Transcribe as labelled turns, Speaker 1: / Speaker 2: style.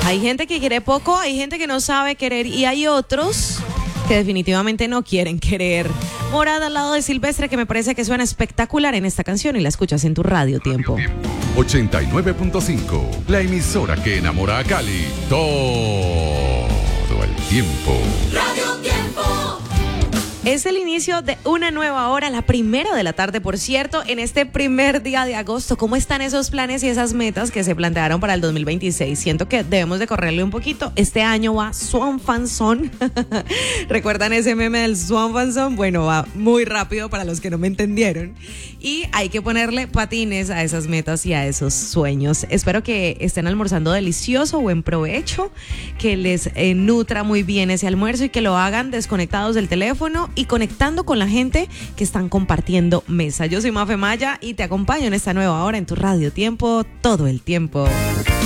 Speaker 1: Hay gente que quiere poco, hay gente que no sabe querer y hay otros que definitivamente no quieren querer. Morada al lado de Silvestre, que me parece que suena espectacular en esta canción y la escuchas en tu Radio Tiempo.
Speaker 2: 89.5, la emisora que enamora a Cali todo el tiempo.
Speaker 3: Radio Tiempo.
Speaker 1: Es el inicio de una nueva hora, la 1:00 de la tarde, por cierto, en este primer día de agosto. ¿Cómo están esos planes y esas metas que se plantearon para el 2026? Siento que debemos de correrle un poquito. Este año va Swan Fan Son. ¿Recuerdan ese meme del Swan Fan Son? Bueno, va muy rápido para los que no me entendieron. Y hay que ponerle patines a esas metas y a esos sueños. Espero que estén almorzando delicioso, buen provecho, que les nutra muy bien ese almuerzo y que lo hagan desconectados del teléfono y conectando con la gente que están compartiendo mesa. Yo soy Mafe Maya y te acompaño en esta nueva hora en tu Radio Tiempo todo el tiempo.